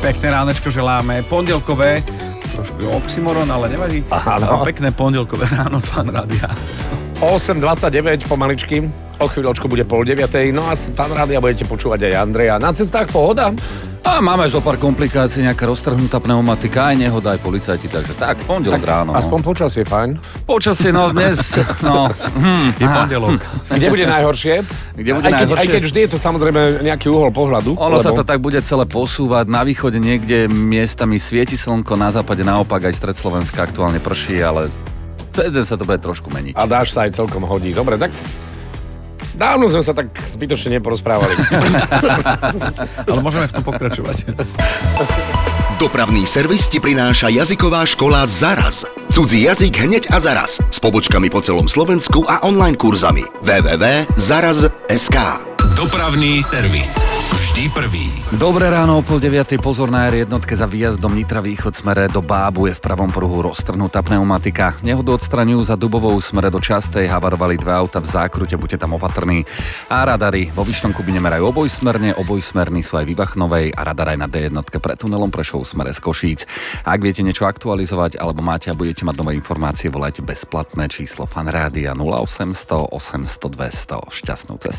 Pekné ránečko želáme, pondelkové, trošku oxymoron, ale nevadí. Áno. Pekné pondelkové ráno z Fan Rádia. 8.29 pomaličky, o chvíľočku bude 8:30, no a z Fan Rádia budete počúvať aj Andreja. Na cestách pohoda? A máme zo pár komplikácií, nejaká roztrhnutá pneumatika, aj nehoda, aj policajti, takže tak, pondelok ráno. Aspoň počasie fajn. Počasie, no dnes, no. Je pondelok. Kde bude najhoršie? Kde bude Aj najhoršie? keď vždy je to samozrejme nejaký uhol pohľadu. Ono sa to tak bude celé posúvať. Na východe niekde miestami svieti slnko, na západe naopak aj stred Slovenska aktuálne prší, ale cez deň sa to bude trošku meniť. A dáš sa aj celkom hodí. Dobre, tak dávno sme sa tak zbytočne neporozprávali. Ale môžeme v tom pokračovať. Dopravný servis ti prináša jazyková škola Zaraz. Cudzí jazyk hneď a zaraz. S pobočkami po celom Slovensku a online kurzami. www.zaraz.sk. Dopravný servis. Vždy prvý. Dobré ráno, o 8:30, pozor na R1 za výjazdom Nitra východ smere do Bábu, je v pravom pruhu roztrhnutá pneumatika. Nehodu odstraňujú za Dubovou smere do Častej, havarovali 2 auta v zákrute, buďte tam opatrní. A radary vo Vyšnom Kubine merajú obojsmerní sú aj v Ivachnovej a radar aj na D1 pre tunelom Prešov smere z Košíc. Ak viete niečo aktualizovať alebo máte a budete mať nové informácie, volajte bezplatné číslo Fan Rádia 0800 800 200. Šťastnú cestu.